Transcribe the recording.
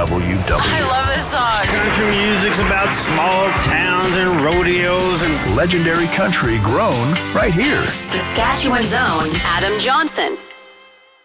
WW. I love this song. Country music's about small towns and rodeos and Legendary country grown right here. Saskatchewan's own Adam Johnson.